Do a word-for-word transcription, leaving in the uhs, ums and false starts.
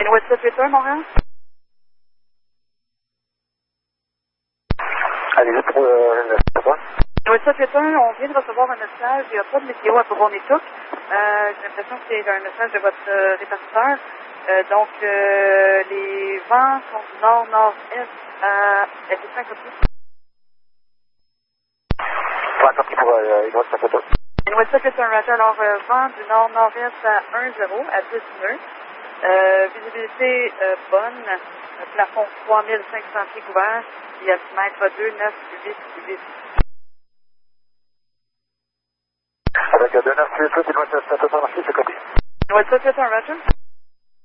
Inouest sept huit un, Montréal? Allez-y pour euh, le savoir. Inouest sept huit un, on vient de recevoir un message, il n'y a pas de météo à Bourbon-et-Touques. Euh, j'ai l'impression que c'est un message de votre euh, répartiteur. Euh, donc, euh, les vents sont du nord-nord-est à... Est-ce un copie? Ouais, compris pour euh, Inouest sept huit un. Inouest sept huit un, Roger. Alors, euh, vent du nord-nord-est à un zéro, à dix nœuds. Euh, visibilité euh, bonne. Euh, plafond trois mille cinq cents pieds couverts. Et altimètre deux neuf huit huit. Avec deux neuf huit huit, Inouest sept huit un, merci, c'est copié. Inouest sept huit un, Roger.